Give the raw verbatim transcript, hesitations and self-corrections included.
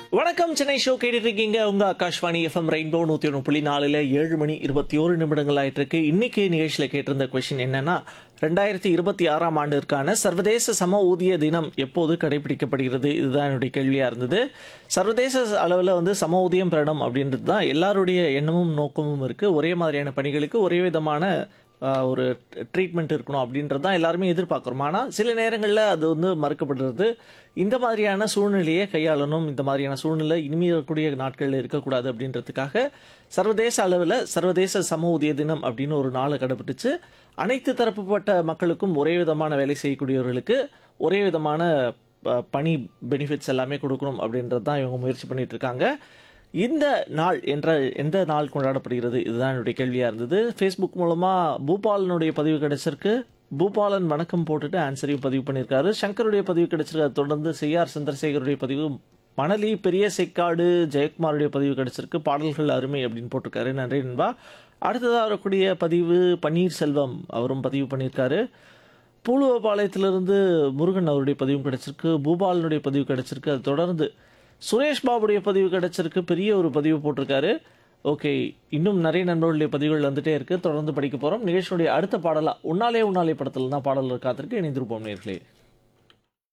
வணக்கம் சென்னை ஷோ கேட்டுட்டு இருக்கீங்க உங்க ஆகாஷ்வாணி எஃப்எம் ரெயின்போ நூத்தி ஒன்று புள்ளி நாலுல ஏழு மணி இருபத்தி ஒரு நிமிடங்கள் ஆயிட்டு இருக்கு. இன்னைக்கு நிகழ்ச்சியில கேட்டிருந்த கொஸ்டின் என்னன்னா, ரெண்டாயிரத்தி இருபத்தி ஆறாம் ஆண்டிற்கான சர்வதேச சம ஊதிய தினம் எப்போது கடைபிடிக்கப்படுகிறது, இதுதான் என்னுடைய கேள்வியா இருந்தது. சர்வதேச அளவில் வந்து சம ஊதியம் பெறணும் அப்படின்றது தான் எல்லாருடைய எண்ணமும் நோக்கமும் இருக்கு. ஒரே மாதிரியான பணிகளுக்கு ஒரே விதமான ஆஹ், ஒரு ட்ரீட்மெண்ட் இருக்கணும் அப்படின்றது தான் எல்லாருமே எதிர்பார்க்குறோம். ஆனால் சில நேரங்களில் அது வந்து மறுக்கப்படுறது. இந்த மாதிரியான சூழ்நிலையை கையாளணும், இந்த மாதிரியான சூழ்நிலை இனிமே இருக்கக்கூடிய நாட்களில் இருக்கக்கூடாது அப்படின்றதுக்காக சர்வதேச அளவில் சர்வதேச சம ஊதிய தினம் அப்படின்னு ஒரு நாளை கடைபிடிச்சு அனைத்து தரப்புப்பட்ட மக்களுக்கும் ஒரே விதமான வேலை செய்யக்கூடியவர்களுக்கு ஒரே விதமான ப- பணி பெனிஃபிட்ஸ் எல்லாமே கொடுக்கணும் அப்படின்றது தான் இவங்க முயற்சி பண்ணிட்டு இருக்காங்க. இந்த நாள் என்ற எந்த நாள் கொண்டாடப்படுகிறது, இதுதான் என்னுடைய கேள்வியாக இருந்தது. ஃபேஸ்புக் மூலமாக பூபாலனுடைய பதிவு கிடைச்சிருக்கு. பூபாலன் வணக்கம் போட்டுட்டு ஆன்சரையும் பதிவு பண்ணியிருக்காரு. சங்கருடைய பதிவு கிடைச்சிருக்கு. அதை தொடர்ந்து செய்யார் சந்திரசேகருடைய பதிவு, மணலி பெரிய செக்காடு ஜெயக்குமாருடைய பதிவு கிடைச்சிருக்கு. பாடல்கள் அருமை அப்படின்னு போட்டிருக்காரு. நன்றி நண்பா. அடுத்ததாக வரக்கூடிய பதிவு பன்னீர்செல்வம், அவரும் பதிவு பண்ணியிருக்காரு. பூலுவபாளையத்திலிருந்து முருகன் அவருடைய பதிவும் கிடைச்சிருக்கு. பூபாலனுடைய பதிவு கிடைச்சிருக்கு. அது தொடர்ந்து சுரேஷ் பாபுடைய பதிவு கிடைச்சிருக்கு. பெரிய ஒரு பதிவு போட்டிருக்காரு. ஓகே, இன்னும் நிறைய நண்பர்களுடைய பதிவுகள் வந்துட்டே இருக்கு. தொடர்ந்து படிக்க போறோம். நிகழ்ச்சியுடைய அடுத்த பாடலா உன்னாலே உன்னாலே படத்துல தான் பாடல் காத்திருக்கு. இணைந்திருப்போம் நேர்களே.